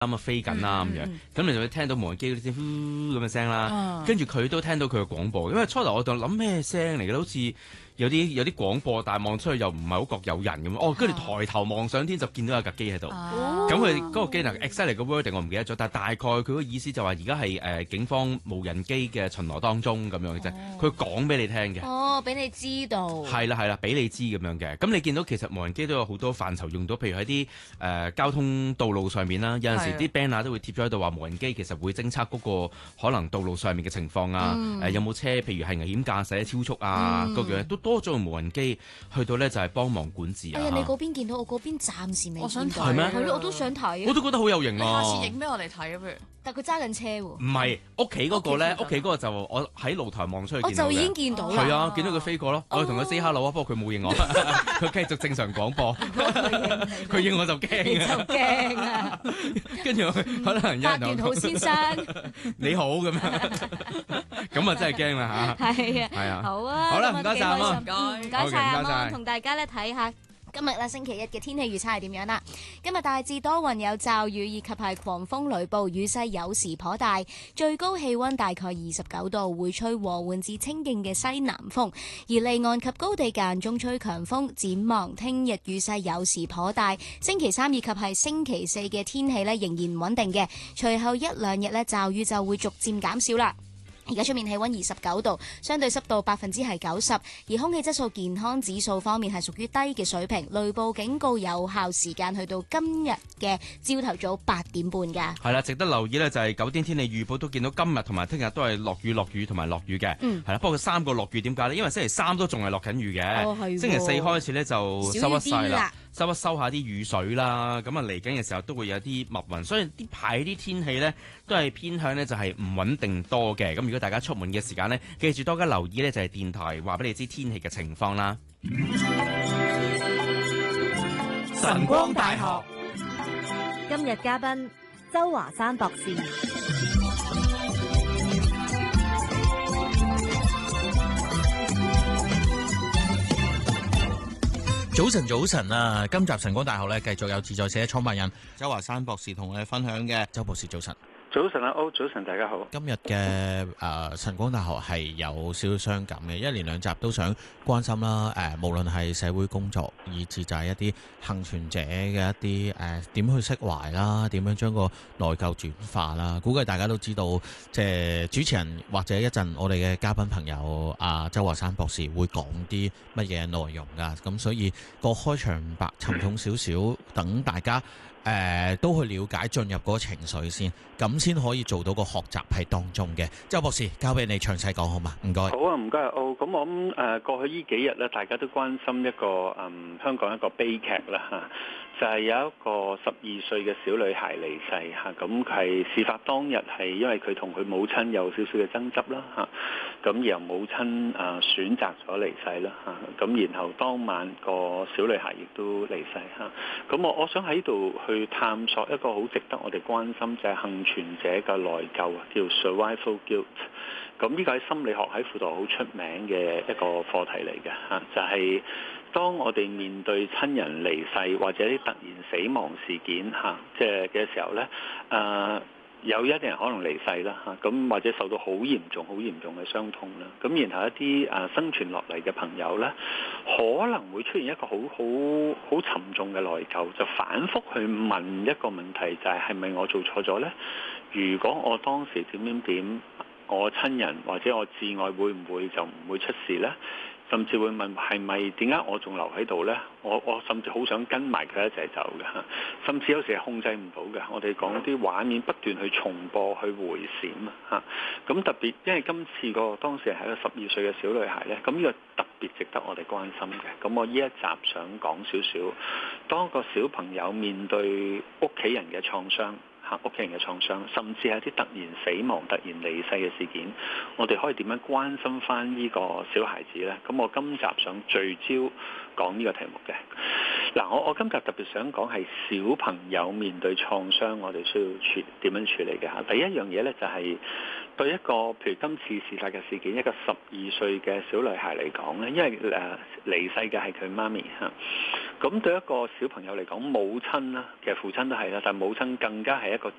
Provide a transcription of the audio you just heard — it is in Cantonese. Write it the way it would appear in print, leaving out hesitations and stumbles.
咁啊飛緊啦咁樣，咁你就會聽到無人機嗰啲聲呼咁嘅聲啦，跟住佢都聽到佢嘅廣播，因為初頭我就諗咩聲嚟嘅，好似有啲廣播，但係望出去又唔係好覺有人咁，跟住抬頭望上天就見到有架機喺度，咁佢嗰個機能 exactly 個 wording 我唔記得咗，但係大概佢個意思就話而家係警方無人機嘅巡邏當中咁樣嘅啫，佢講俾你聽嘅， 俾你知道， 係啦，俾你知咁樣嘅，咁你見到其實無人機都有好多範疇用到，譬如喺啲交通道路上面啦，有陣時啲 banner 都會貼咗喺度話無人機其實會偵測嗰個可能道路上面嘅情況啊，有冇車譬如係危險駕駛超速啊嗰樣都多咗用無人機去到咧就係幫忙管治啊。 你嗰邊見到，我嗰邊暫時未見到。 我想睇係咩？ 係咯，我都想睇。 我都覺得好有型啊！ 下次影俾我哋睇啊，不如。 但佢揸緊車喎。 唔係屋企嗰個咧，屋企嗰個就我喺露台望出去見到嘅。 我就已經見到啦。 係啊，見到佢飛過咯，我同佢 say hello 啊，不過佢冇應我，佢繼續正常廣播。佢應我就驚啊！ 就驚啊！ 跟住可能有人白元豪先生， 你好咁樣，咁啊真係驚啦嚇！ 係啊， 係啊， 好啊， 好啦，唔該晒阿媽， 唔該晒阿媽，同大家咧睇下。今日咧星期一嘅天氣預測係點樣啦？今日大致多雲有驟雨以及係狂風雷暴，雨勢有時頗大，最高氣溫大概29度，會吹和緩至清勁嘅西南風，而離岸及高地間中吹強風。展望聽日雨勢有時頗大，星期三以及係星期四嘅天氣咧仍然唔穩定嘅，隨後一兩日咧驟雨就會逐漸減少啦。而家出面氣溫29度，相對濕度90%，而空氣質素健康指數方面係屬於低嘅水平，雷暴警告有效時間去到今日嘅朝頭早8點半㗎。係啦，值得留意呢就係9點天氣預報都見到今日同埋聽日都係落雨同埋落雨嘅。係啦，不過3個落雨點解呢？因為星期三都仲係落緊雨嘅，星期四開始呢就收一晒啦。收一收下啲雨水啦，咁啊嚟緊嘅時候都會有啲密雲，所以呢排啲天氣呢都係偏向呢就係唔穩定多嘅。咁如果大家出門嘅時間呢，記住多加留意呢就係電台話俾你知天氣嘅情況啦。 晨光大學今日嘉賓周華山博士。 早晨啊！今集晨光大學咧，繼續有自在社創辦人周華山博士同我哋分享嘅。周博士早晨。 早晨啊，早晨大家好。 今日嘅晨光大學係有少少傷感嘅，一連兩集都想關心啦。無論係社會工作，以至就係一啲幸存者嘅一啲點去釋懷啦，點樣將個內疚轉化啦。估計大家都知道，即係主持人或者一陣我哋嘅嘉賓朋友周華山博士會講啲乜嘢內容㗎。咁所以個開場白沉重少少，等大家都去了解進入嗰個情緒先，咁先可以做到個學習喺當中嘅。周博士，交俾你詳細講好嘛？唔該。 好啊，唔該啊。咁我諗過去呢幾日咧，大家都關心一個香港一個悲劇啦嚇，就係有一個12歲嘅小女孩離世嚇。咁係事發當日係因為佢同佢母親有少少嘅爭執啦嚇，咁然後母親選擇咗離世啦嚇，咁然後當晚個小女孩亦都離世嚇。咁我想喺度去探索一個好值得我哋關心，就係幸存者嘅內疚啊，叫 survival guilt。咁呢個喺心理學喺輔導好出名嘅一個課題嚟嘅嚇，就係當我哋面對親人離世或者啲突然死亡事件嚇，即係嘅時候咧，有一啲人可能離世啦嚇，咁或者受到好嚴重嘅傷痛啦，咁然後一啲生存落嚟嘅朋友咧，可能會出現一個好沉重嘅內疚，就反覆去問一個問題，就係咪我做錯咗咧？如果我當時點，我親人或者我摯愛會唔會就唔會出事呢？甚至會問係咪點解我仲留喺度呢？我甚至好想跟埋佢一齊走嘅，甚至有時係控制唔到嘅。我哋講啲畫面不斷去重播去回閃啊！咁特別因為今次個當時係一個12歲嘅小女孩呢，咁呢個特別值得我哋關心嘅。咁我呢一集想講少少，當個小朋友面對屋企人嘅創傷。屋企人嘅創傷，甚至係啲突然死亡、突然離世嘅事件，我哋可以點樣關心翻呢個小孩子呢？咁我今集想聚焦講呢個題目嘅。嗱，我今集特別想講係小朋友面對創傷，我哋需要點樣處理嘅嚇。第一樣嘢呢，就係對一個譬如今次事發嘅事件，一個12歲嘅小女孩嚟講呢，因為離世嘅係佢媽咪嚇。 咁對一個小朋友嚟講，母親啦，其實父親都係啦，但係母親更加係一個